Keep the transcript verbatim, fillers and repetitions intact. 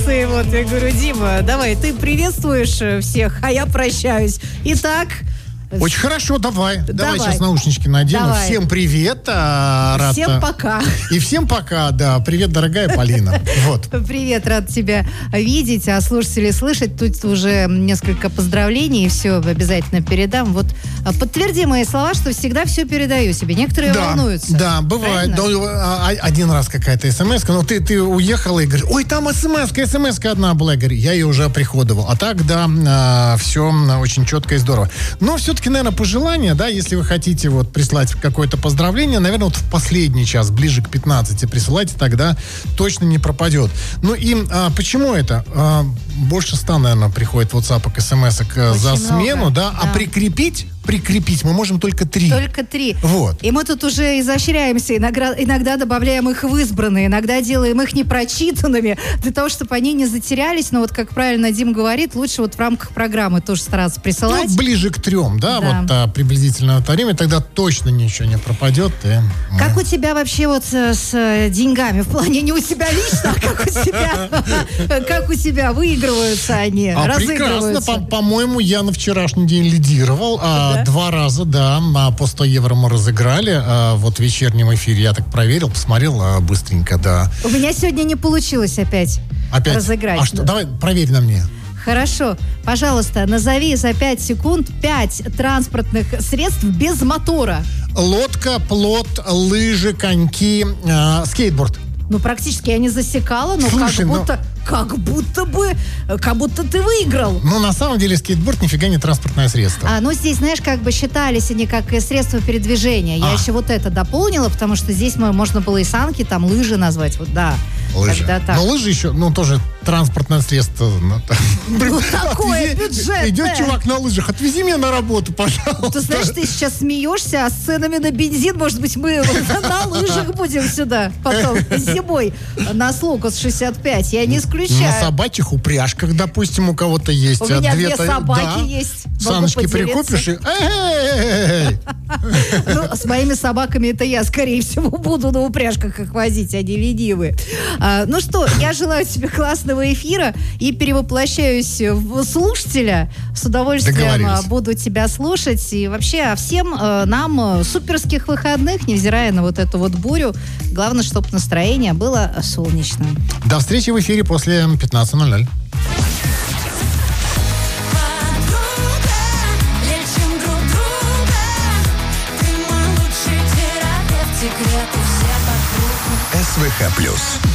эмоции. Вот, я говорю, Дима, давай, ты приветствуешь всех, а я прощаюсь. Итак... Очень хорошо, давай. Давай, Давай. сейчас наушнички надену. Давай. Всем привет. А, рад... Всем пока. И всем пока, да. Привет, дорогая Полина. Вот. Привет, рад тебя видеть, а слушателей слышать. Тут уже несколько поздравлений, и все обязательно передам. Вот подтверди мои слова, что всегда все передаю себе. Некоторые да, волнуются. Да, бывает. Да, один раз какая-то смс-ка, но ты, ты уехала и говоришь, ой, там смс-ка, смс-ка одна была. Я говорю, я ее уже оприходовал. А так, да, все очень четко и здорово. Но все все-таки, наверное, пожелание, да, если вы хотите вот прислать какое-то поздравление, наверное, вот в последний час, ближе к пятнадцати присылайте, тогда точно не пропадет. Ну и а, почему это? А, больше ста, наверное, приходит WhatsApp и смс-ок за смену, да, да, а прикрепить прикрепить мы можем только три. Только три. Вот. И мы тут уже изощряемся, иногда, иногда добавляем их в избранные, иногда делаем их непрочитанными, для того, чтобы они не затерялись. Но вот, как правильно Дим говорит, лучше вот в рамках программы тоже стараться присылать. Ну, ближе к трем, да, да. вот а, приблизительно это время, тогда точно ничего не пропадет. И, как мы... у тебя вообще вот с, с деньгами? В плане не у тебя лично, а как у тебя, как у тебя выигрываются они, разыгрываются? Прекрасно, по-моему, я на вчерашний день лидировал, а два раза, да, по сто евро мы разыграли. А, вот в вечернем эфире я так проверил, посмотрел а, быстренько, да. У меня сегодня не получилось опять, опять? разыграть. А что? Давай, проверь на мне. Хорошо. Пожалуйста, назови за пять секунд пять транспортных средств без мотора. Лодка, плот, лыжи, коньки, э, скейтборд. Ну, практически я не засекала, но Слушай, как будто, ну... как будто бы, как будто ты выиграл. Ну, на самом деле, скейтборд нифига не транспортное средство. А, ну, здесь, знаешь, как бы считались они как средства передвижения. Я а. еще вот это дополнила, потому что здесь можно было и санки, там, лыжи назвать, вот, да. Лыжи. Но лыжи еще, ну, тоже транспортное средство. Ну, такое бюджетное. Идет чувак на лыжах, отвези меня на работу, пожалуйста. Ты знаешь, ты сейчас смеешься, а с ценами на бензин, может быть, мы на лыжах будем сюда потом зимой на Слокус шестьдесят пять. Я не исключаю. На собачьих упряжках, допустим, у кого-то есть. У меня две собаки есть. Саночки прикупишь и... Ну, с моими собаками это я, скорее всего, буду на упряжках их возить, они ленивые. Ну что, я желаю тебе классного эфира и перевоплощаюсь в слушателя. С удовольствием буду тебя слушать. И вообще, а всем нам суперских выходных, невзирая на вот эту вот бурю. Главное, чтобы настроение было солнечным. До встречи в эфире после пятнадцати ноль ноль. СВХ плюс.